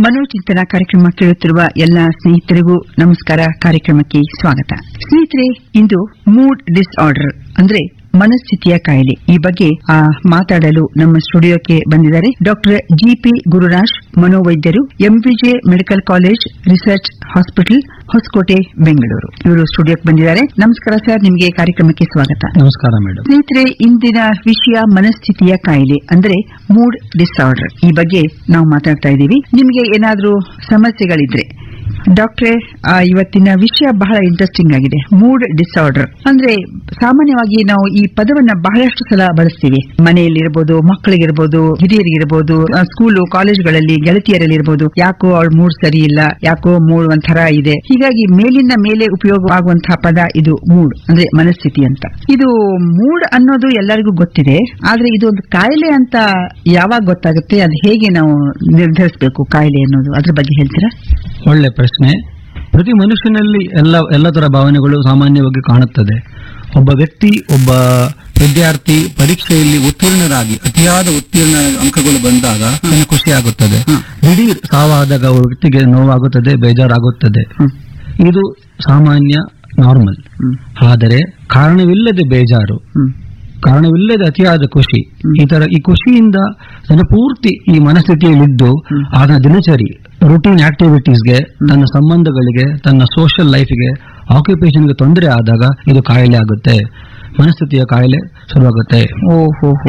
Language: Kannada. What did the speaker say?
ಮನೋಚಿಂತನ ಕಾರ್ಯಕ್ರಮ ಕೇಳುತ್ತಿರುವ ಎಲ್ಲ ಸ್ನೇಹಿತರಿಗೂ ನಮಸ್ಕಾರ. ಕಾರ್ಯಕ್ರಮಕ್ಕೆ ಸ್ವಾಗತ. ಸ್ನೇಹಿತರೆ, ಇಂದು ಮೂಡ್ ಡಿಸ್ಆರ್ಡರ್ ಅಂದ್ರೆ ಮನಸ್ಥಿತಿಯ ಕಾಯಿಲೆ ಈ ಬಗ್ಗೆ ಮಾತಾಡಲು ನಮ್ಮ ಸ್ಟುಡಿಯೋಕ್ಕೆ ಬಂದಿದ್ದಾರೆ doctor GP Gururaj, ಮನೋವೈದ್ಯರು, MVJ medical college research hospital, Hosakote, Bengaluru. ಇವರು ಸ್ಟುಡಿಯೋಕ್ಕೆ ಬಂದಿದ್ದಾರೆ. ನಮಸ್ಕಾರ ಸರ್, ನಿಮಗೆ ಕಾರ್ಯಕ್ರಮಕ್ಕೆ ಸ್ವಾಗತ. ನಮಸ್ಕಾರ ಮೇಡಮ್. ಸ್ನೇಹಿತರೆ, ಇಂದಿನ ವಿಷಯ ಮನಸ್ಥಿತಿಯ ಕಾಯಿಲೆ ಅಂದ್ರೆ ಮೂಡ್ ಡಿಸ್ಆರ್ಡರ್. ಈ ಬಗ್ಗೆ ನಾವು ಮಾತಾಡ್ತಾ ಇದ್ದೀವಿ. ನಿಮಗೆ ಏನಾದ್ರೂ ಸಮಸ್ಯೆಗಳಿದ್ರೆ ಡಾಕ್ಟ್ರೇ, ಇವತ್ತಿನ ವಿಷಯ ಬಹಳ ಇಂಟ್ರೆಸ್ಟಿಂಗ್ ಆಗಿದೆ. ಮೂಡ್ ಡಿಸಾರ್ಡರ್ ಅಂದ್ರೆ ಸಾಮಾನ್ಯವಾಗಿ ನಾವು ಈ ಪದವನ್ನ ಬಹಳಷ್ಟು ಸಲ ಬಳಸ್ತೀವಿ. ಮನೆಯಲ್ಲಿರ್ಬೋದು, ಮಕ್ಕಳಿಗಿರ್ಬೋದು, ಹಿರಿಯರಿಗಿರ್ಬೋದು, ಸ್ಕೂಲು ಕಾಲೇಜ್ಗಳಲ್ಲಿ ಗೆಳತಿಯರಲ್ಲಿ ಇರ್ಬೋದು. ಯಾಕೋ ಅವಳ ಮೂಡ್ ಸರಿ ಇಲ್ಲ, ಯಾಕೋ ಮೂಡ್ ಒಂಥರ ಇದೆ. ಹೀಗಾಗಿ ಮೇಲಿನ ಮೇಲೆ ಉಪಯೋಗ ಆಗುವಂತಹ ಪದ ಇದು ಮೂಡ್ ಅಂದ್ರೆ ಮನಸ್ಥಿತಿ ಅಂತ. ಇದು ಮೂಡ್ ಅನ್ನೋದು ಎಲ್ಲರಿಗೂ ಗೊತ್ತಿದೆ, ಆದ್ರೆ ಇದು ಒಂದು ಕಾಯಿಲೆ ಅಂತ ಯಾವಾಗ ಗೊತ್ತಾಗುತ್ತೆ? ಅದು ಹೇಗೆ ನಾವು ನಿರ್ಧರಿಸಬೇಕು ಕಾಯಿಲೆ ಅನ್ನೋದು? ಅದ್ರ ಬಗ್ಗೆ ಹೇಳ್ತೀರಾ? ಒಳ್ಳೆ ಪ್ರಶ್ನೆ. ಪ್ರತಿ ಮನುಷ್ಯನಲ್ಲಿ ಎಲ್ಲ ತರ ಭಾವನೆಗಳು ಸಾಮಾನ್ಯವಾಗಿ ಕಾಣುತ್ತದೆ. ಒಬ್ಬ ವ್ಯಕ್ತಿ, ಒಬ್ಬ ವಿದ್ಯಾರ್ಥಿ ಪರೀಕ್ಷೆಯಲ್ಲಿ ಉತ್ತೀರ್ಣರಾಗಿ ಅತಿಯಾದ ಉತ್ತೀರ್ಣ ಅಂಕಗಳು ಬಂದಾಗ ನನಗೆ ಖುಷಿ ಆಗುತ್ತದೆ. ದಿಢೀರ್ ಸಾವಾದಾಗ ಒಬ್ಬ ವ್ಯಕ್ತಿಗೆ ನೋವಾಗುತ್ತದೆ, ಬೇಜಾರಾಗುತ್ತದೆ. ಇದು ಸಾಮಾನ್ಯ, ನಾರ್ಮಲ್. ಆದರೆ ಕಾರಣವಿಲ್ಲದೆ ಬೇಜಾರು, ಕಾರಣವಿಲ್ಲದೆ ಅತಿಯಾದ ಖುಷಿ, ಈ ಖುಷಿಯಿಂದ ತನ್ನ ಪೂರ್ತಿ ಈ ಮನಸ್ಥಿತಿಯಲ್ಲಿದ್ದು ಆತನ ದಿನಚರಿ, ರೂಟೀನ್ ಆಕ್ಟಿವಿಟೀಸ್ಗೆ, ತನ್ನ ಸಂಬಂಧಗಳಿಗೆ, ತನ್ನ ಸೋಷಿಯಲ್ ಲೈಫ್ಗೆ, ಆಕ್ಯುಪೇಷನ್ಗೆ ತೊಂದರೆ ಆದಾಗ ಇದು ಕಾಯಿಲೆ ಆಗುತ್ತೆ. ಮನಸ್ಥಿತಿಯ ಕಾಯಿಲೆ ಶುರುವಾಗುತ್ತೆ.